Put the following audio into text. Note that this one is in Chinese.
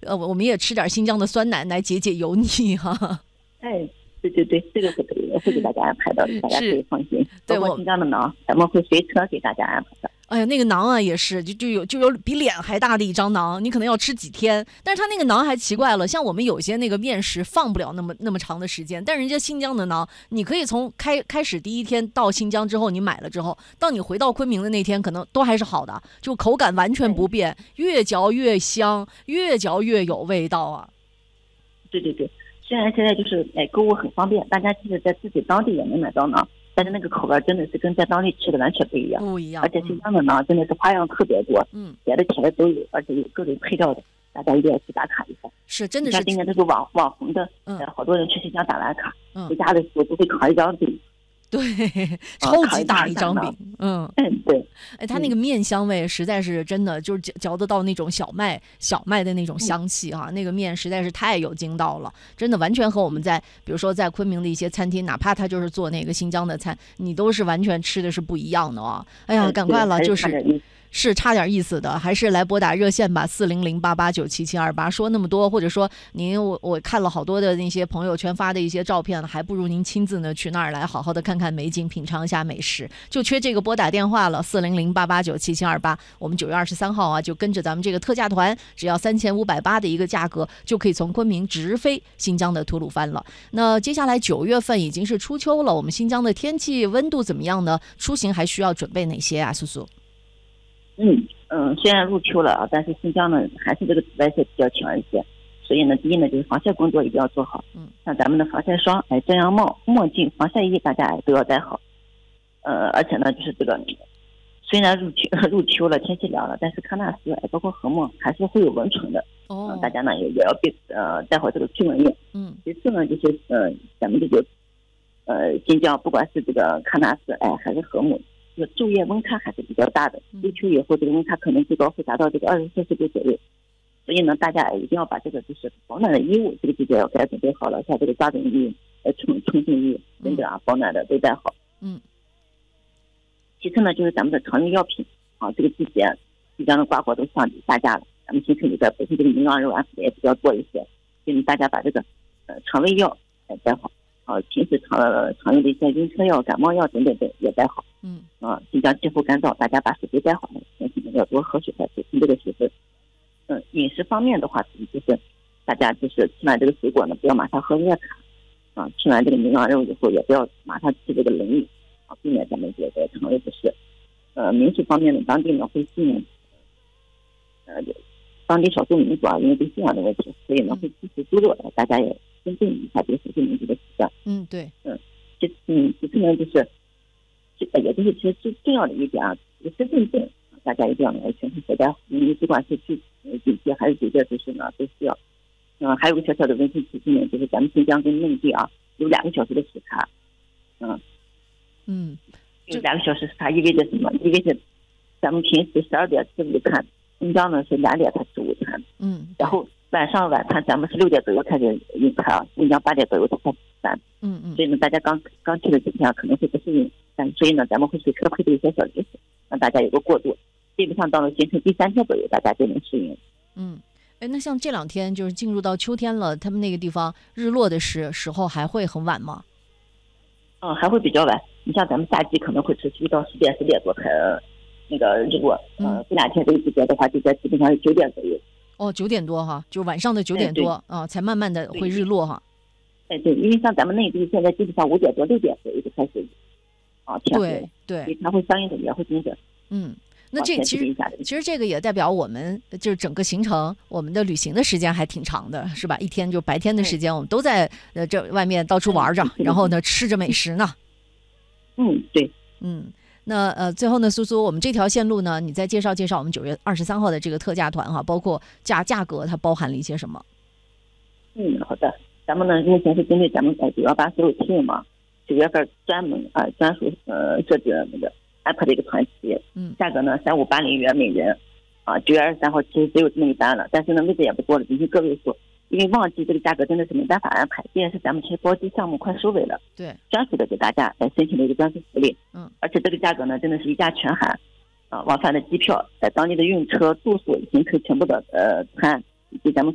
我们也吃点新疆的酸奶来解解油腻哈。 哎，对对对，这个会给大家安排的，大家可以放心。 对， 包括新疆的馕，咱们会随车给大家安排的。 哎呀，那个馕啊，也是就有比脸还大的一张馕，你可能要吃几天。但是它那个馕还奇怪了，像我们有些那个面食放不了那么长的时间，但人家新疆的馕，你可以从开始第一天到新疆之后，你买了之后，到你回到昆明的那天，可能都还是好的，就口感完全不变，越嚼越香，越嚼越有味道啊。 对对对，虽然现在就是购物很方便，大家其实在自己当地也能买到馕。但是那个口味真的是跟在当地吃的完全不一样，而且新疆的馕真的是花样特别多，别的甜的都有，而且有各种配料的，大家一定要去打卡一下。 是，真的是。 像今年这个网红的，好多人去新疆打完卡，回家的时候都会烤一张饼。 对，超级大一张饼， 对， 哎，它那个面香味实在是真的，就是嚼得到那种小麦的那种香气哈，那个面实在是太有劲道了，真的完全和我们比如说在昆明的一些餐厅，哪怕他就是做那个新疆的餐，你都是完全吃的是不一样的啊！哎呀，赶快了，是差点意思的，还是来拨打热线吧，4008897728，说那么多，或者说我看了好多的那些朋友圈发的一些照片，还不如您亲自呢去那儿来好好的看看美景，品尝一下美食，就缺这个拨打电话了，4008897728，我们9月23号啊，就跟着咱们这个特价团，只要3580的一个价格，就可以从昆明直飞新疆的吐鲁番了。那接下来9月份已经是初秋了，我们新疆的天气温度怎么样呢？出行还需要准备哪些啊，苏苏？ 虽然入秋了啊，但是新疆呢还是这个紫外线比较强一些，所以呢，第一呢就是防晒工作一定要做好。像咱们的防晒霜、遮阳帽、墨镜、防晒衣，大家都要戴好。而且呢，就是这个虽然入秋了，天气凉了，但是喀纳斯包括禾木还是会有蚊虫的。大家呢也要带好这个驱蚊液。其次呢就是咱们这个新疆不管是这个喀纳斯还是禾木。这个昼夜温差还是比较大的，入秋以后这个温差可能最高会达到这个20摄氏度左右，所以呢，大家一定要把这个就是保暖的衣物，这个季节要该准备好了，像这个加绒衣、冲锋衣等等保暖的都带好。其次呢，就是咱们的常用药品啊，这个季节新疆的瓜果都上下架了，咱们新城里边本身这个牛羊肉安抚也比较多一些，所以大家把这个肠胃药带好。平时常用的一些晕车药、感冒药等等的也带好。新疆气候干燥，大家把水杯带好了，天气要多喝水才补充这个水分。饮食方面的话，就是大家就是吃完这个水果呢，不要马上喝热茶。吃完这个牛羊肉以后，也不要马上吃这个冷饮，避免咱们这个肠胃不适。民俗方面呢，当地呢会信仰当地少数民族啊，因为这信仰的问题，所以呢会支持猪肉，大家也尊重一下这个少数民族的习惯。 对。 其次呢就是也就是其实最重要的一点啊，这个身份证大家一定要全部携带好，因为不管是去警界还是警戒之时呢，都需要。还有个小小的温馨提醒呢，就是咱们新疆跟内地啊有2个小时的时差。有2个小时时差意味着什么？意味着咱们平时12点吃午餐，新疆呢是2点才吃午餐。然后晚餐咱们是6点左右开始用餐啊，新疆8点左右才开始吃饭。所以呢，大家刚去的几天可能会不适应，所以呢，咱们会随车配备一些小零食，让大家有个过渡。基本上到了行程第3天左右，大家就能适应。 那像这2天就是进入到秋天了，他们那个地方日落的时候还会很晚吗？ 还会比较晚。你像咱们夏季可能会持续到10点多才那个日落。这2天这个季节的话，就在基本上是9点左右。 9点多哈，就晚上的9点多才慢慢的会日落哈。 对，因为像咱们内地现在基本上5点多6点左右就开始天黑。 对， 所以它会相应的也会跟着。 那其实这个也代表我们就是整个行程，我们的旅行的时间还挺长的，是吧？一天就白天的时间，我们都在这外面到处玩着，然后呢吃着美食呢。 对。 那最后呢，苏苏，我们这条线路呢，你再介绍我们9月23号的这个特价团哈，包括价格它包含了一些什么？ 好的，咱们呢目前是针对咱们918所有听友嘛，9月份专属设置那个安排的一个团体。价格呢3580元每人。9月23号其实只有这么一班了，但是呢位置也不多了，仅是个位数。因为旺季这个价格真的是没办法安排，这也是咱们这些包机项目快收尾了，专属的给大家来申请的一个专属福利。而且这个价格呢真的是一价全含往返的机票，在当地的用车、住宿、行程全部的餐以及咱们